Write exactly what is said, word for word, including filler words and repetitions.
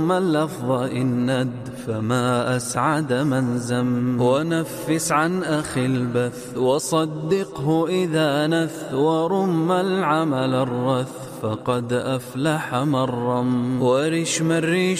اللفظ إن ند فما أسعد من زم. ونفس عن أخي البث وصدقه إذا نث، ورم العمل الرث فقد أفلح من رم. ورش من ريش